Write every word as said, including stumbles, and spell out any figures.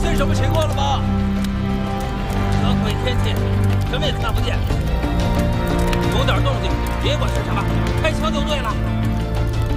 现什么情况了吗？ 这鬼天气，什么也看不见。有点动静，别管是什么，开枪就对了。